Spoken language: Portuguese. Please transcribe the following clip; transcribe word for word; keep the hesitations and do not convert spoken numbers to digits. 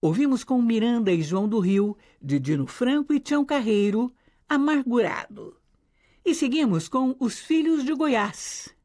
Ouvimos com Miranda e João do Rio, de Dino Franco e Tião Carreiro, Amargurado. E seguimos com Os Filhos de Goiás,